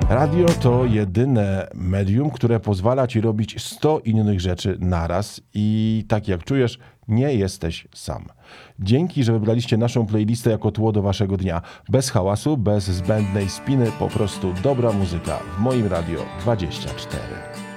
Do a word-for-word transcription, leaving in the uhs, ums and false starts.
Radio to jedyne medium, które pozwala ci robić sto innych rzeczy naraz i tak jak czujesz, nie jesteś sam. Dzięki, że wybraliście naszą playlistę jako tło do waszego dnia. Bez hałasu, bez zbędnej spiny, po prostu dobra muzyka w moim Radio dwadzieścia cztery.